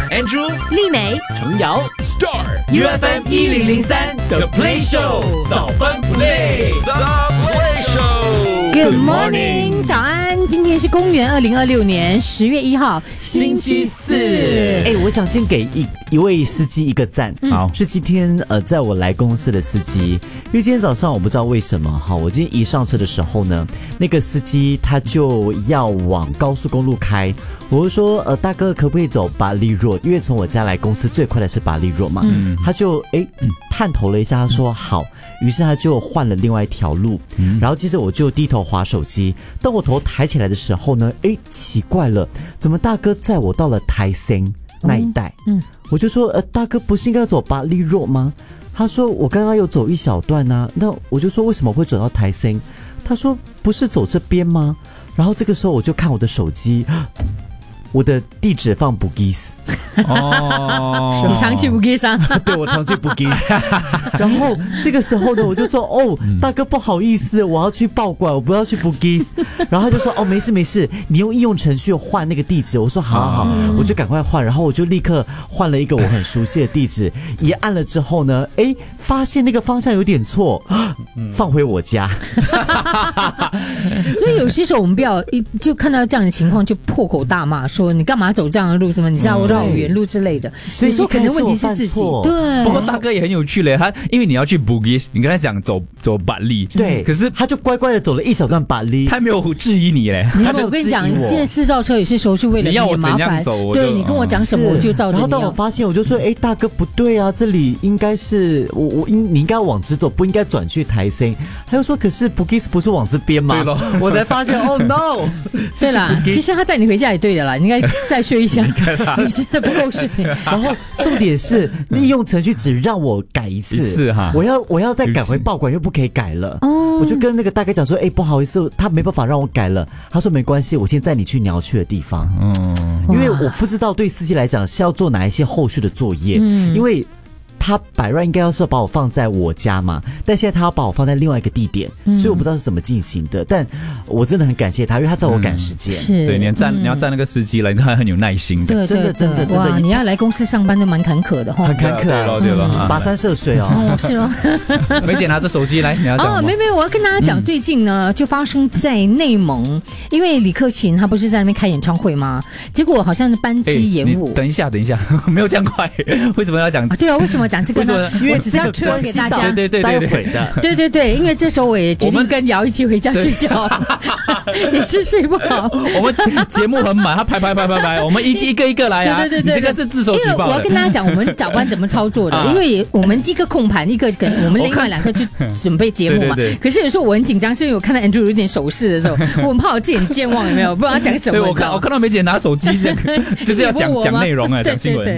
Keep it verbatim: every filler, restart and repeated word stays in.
Andrew、 丽美、 程瑶、Star U F M 一零零三 The Play Show 早班不累 The Play Show。 Good morning， 早安！今天是公元二零二六年十月一号，星期四。 哎，我想先给一一位司机一个赞， 好， 是今天呃载我来公司的司机，因为今天早上我不知道为什么哈，我今天一上车的时候呢，那个司机他就要往高速公路开，我就说呃大哥可不可以走巴利若，因为从我家来公司最快的是巴利若嘛，嗯、他就哎、嗯、探头了一下，他说好，于是他就换了另外一条路，嗯、然后接着我就低头滑手机，当我头抬起来的时候呢，哎奇怪了，怎么大哥载我到了台森那一带？嗯，嗯我就说呃大哥不是应该要走巴利若吗？他说我刚刚有走一小段啊，那我就说为什么会走到台森？他说不是走这边吗？然后这个时候我就看我的手机，我的地址放布吉斯。 哦，你常去布吉斯啊？ 对，我常去布吉斯。然后这个时候呢，我就说哦，大哥不好意思，我要去报馆，我不要去布吉斯。然后他就说哦，没事没事，你用应用程序换那个地址。我说好好好，嗯、我就赶快换，然后我就立刻换了一个我很熟悉的地址。一按了之后呢，哎，发现那个方向有点错，放回我家。 所以有些时候我们不要一就看到这样的情况就破口大骂，说你干嘛走这样的路？什么你是要绕远路之类的？所以说可能问题是自己。对。 不过大哥也很有趣嘞，他因为你要去 Bugis， 你跟他讲走走巴利， 对， 可是他就乖乖的走了一小段巴利， 他没有质疑你嘞。 你看我跟你讲，现在私造车有些时候是为了你要我怎样走， 对你跟我讲什么我就照着你。 然后当我发现，我就说，哎，大哥不对啊，这里应该是我我应你应该往直走，不应该转去台森。他又说，可是 Bugis 不是往这边吗？ 对咯， 我才发现，哦 no， 对啦，其实他载你回家也对的啦，你应该再睡一下，你真的不够事情。 然后重点是应用程序只让我改一次， 一次哈， 我要我要再赶回报馆又不可以改了。哦，我就跟那个大哥讲说，哎，不好意思，他没办法让我改了。他说没关系，我先载你去你要去的地方。嗯，因为我不知道对司机来讲是要做哪一些后续的作业，嗯，因为他百瑞应该要是把我放在我家嘛，但现在他要把我放在另外一个地点，嗯、所以我不知道是怎么进行的。但我真的很感谢他，因为他知道我赶时间。 嗯、是， 对，你要站、嗯、你要站那个司机了，他很有耐心的。 对， 真的真的真的， 你要来公司上班都蛮坎坷的哈， 很坎坷啊， 对了， 跋山涉水哦。 哦，是哦。 梅姐拿着手机来，你要讲吗？ 哦，没没，我要跟大家讲，最近呢、嗯、就发生在内蒙，因为李克勤他不是在那边开演唱会吗？结果好像是班机延误。 等一下，等一下，没有这样快，为什么要讲？ 啊、对啊，为什么讲这个呢？ 因为只是要车给大家， 对对对对对的， 对对对，因为这时候我也决定跟瑶一起回家睡觉，也是睡不好。 我们节目很满，他排排排排排，我们一一个一个来啊！对对对，你这个是自首举报的。 因为我要跟大家讲，我们早班怎么操作的，因为我们一个控盘，一个可能我们另外两个去准备节目嘛。可是有时候我很紧张，是因为我看到 Andrew 有点手势的时候，我很怕我自己很健忘，有没有？不知道讲什么。 对，我看我看到梅姐拿手机，这样就是要讲讲内容啊，讲新闻。